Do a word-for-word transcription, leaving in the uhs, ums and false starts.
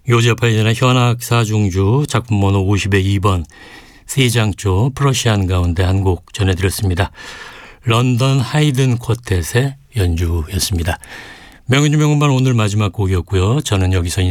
요제파이전의 현악사중주 작품 번호 오십의 이 번 C장조 프러시안 가운데 한 곡 전해드렸습니다. 런던 하이든 쿼텟의 연주였습니다. 명은주 명음반 오늘 마지막 곡이었고요. 저는 여기서